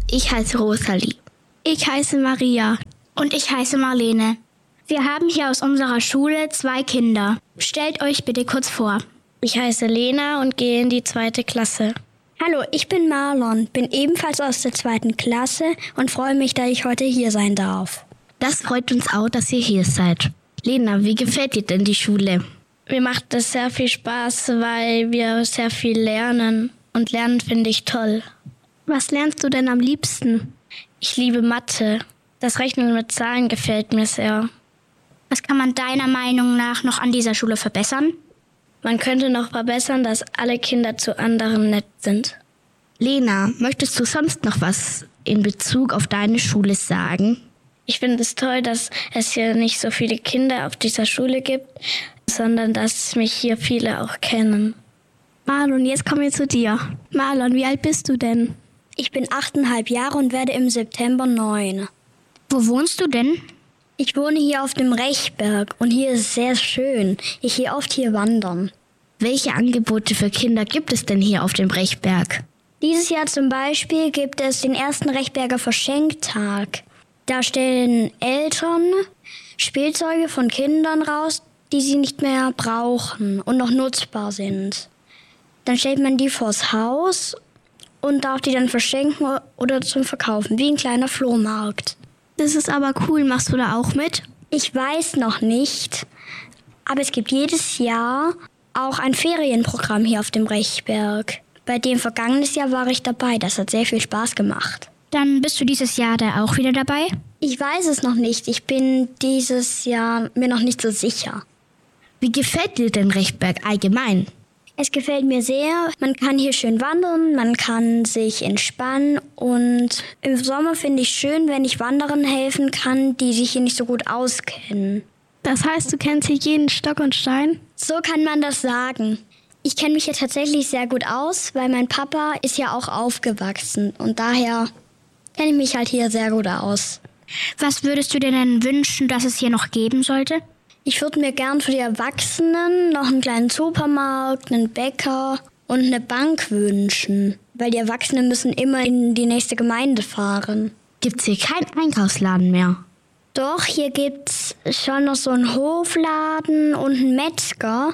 Ich heiße Rosalie. Ich heiße Maria. Und ich heiße Marlene. Wir haben hier aus unserer Schule 2 Kinder. Stellt euch bitte kurz vor. Ich heiße Lena und gehe in die 2. Klasse. Hallo, ich bin Marlon, bin ebenfalls aus der 2. Klasse und freue mich, dass ich heute hier sein darf. Das freut uns auch, dass ihr hier seid. Lena, wie gefällt dir denn die Schule? Mir macht es sehr viel Spaß, weil wir sehr viel lernen. Und Lernen finde ich toll. Was lernst du denn am liebsten? Ich liebe Mathe. Das Rechnen mit Zahlen gefällt mir sehr. Was kann man deiner Meinung nach noch an dieser Schule verbessern? Man könnte noch verbessern, dass alle Kinder zu anderen nett sind. Lena, möchtest du sonst noch was in Bezug auf deine Schule sagen? Ich finde es toll, dass es hier nicht so viele Kinder auf dieser Schule gibt, sondern dass mich hier viele auch kennen. Marlon, jetzt kommen wir zu dir. Marlon, wie alt bist du denn? Ich bin 8,5 Jahre und werde im September 9. Wo wohnst du denn? Ich wohne hier auf dem Rechberg und hier ist es sehr schön. Ich gehe oft hier wandern. Welche Angebote für Kinder gibt es denn hier auf dem Rechberg? Dieses Jahr zum Beispiel gibt es den ersten Rechberger Verschenktag. Da stellen Eltern Spielzeuge von Kindern raus, die sie nicht mehr brauchen und noch nutzbar sind. Dann stellt man die vors Haus und darf die dann verschenken oder zum Verkaufen, wie ein kleiner Flohmarkt. Das ist aber cool. Machst du da auch mit? Ich weiß noch nicht, aber es gibt jedes Jahr auch ein Ferienprogramm hier auf dem Rechberg. Bei dem vergangenes Jahr war ich dabei. Das hat sehr viel Spaß gemacht. Dann bist du dieses Jahr da auch wieder dabei? Ich weiß es noch nicht. Ich bin dieses Jahr mir noch nicht so sicher. Wie gefällt dir denn Rechberg allgemein? Es gefällt mir sehr. Man kann hier schön wandern, man kann sich entspannen und im Sommer finde ich schön, wenn ich Wanderern helfen kann, die sich hier nicht so gut auskennen. Das heißt, du kennst hier jeden Stock und Stein? So kann man das sagen. Ich kenne mich hier tatsächlich sehr gut aus, weil mein Papa ist ja auch aufgewachsen und daher kenne ich mich halt hier sehr gut aus. Was würdest du dir denn wünschen, dass es hier noch geben sollte? Ich würde mir gern für die Erwachsenen noch einen kleinen Supermarkt, einen Bäcker und eine Bank wünschen. Weil die Erwachsenen müssen immer in die nächste Gemeinde fahren. Gibt's hier keinen Einkaufsladen mehr? Doch, hier gibt's schon noch so einen Hofladen und einen Metzger.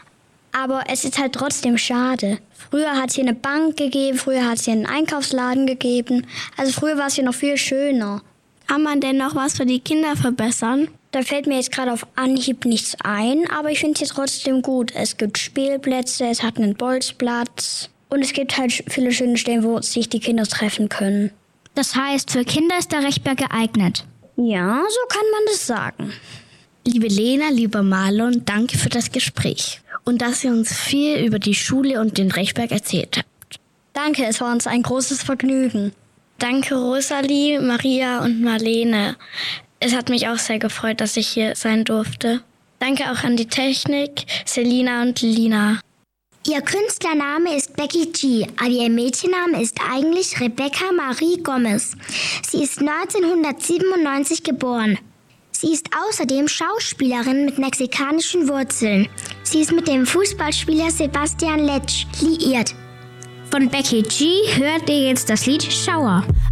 Aber es ist halt trotzdem schade. Früher hat es hier eine Bank gegeben, früher hat es hier einen Einkaufsladen gegeben. Also früher war es hier noch viel schöner. Kann man denn noch was für die Kinder verbessern? Da fällt mir jetzt gerade auf Anhieb nichts ein, aber ich finde es hier trotzdem gut. Es gibt Spielplätze, es hat einen Bolzplatz und es gibt halt viele schöne Stellen, wo sich die Kinder treffen können. Das heißt, für Kinder ist der Rechberg geeignet? Ja, so kann man das sagen. Liebe Lena, lieber Marlon, danke für das Gespräch und dass ihr uns viel über die Schule und den Rechberg erzählt habt. Danke, es war uns ein großes Vergnügen. Danke Rosalie, Maria und Marlene. Es hat mich auch sehr gefreut, dass ich hier sein durfte. Danke auch an die Technik, Selina und Lina. Ihr Künstlername ist Becky G, aber ihr Mädchenname ist eigentlich Rebecca Marie Gomez. Sie ist 1997 geboren. Sie ist außerdem Schauspielerin mit mexikanischen Wurzeln. Sie ist mit dem Fußballspieler Sebastian Letsch liiert. Von Becky G hört ihr jetzt das Lied Schauer.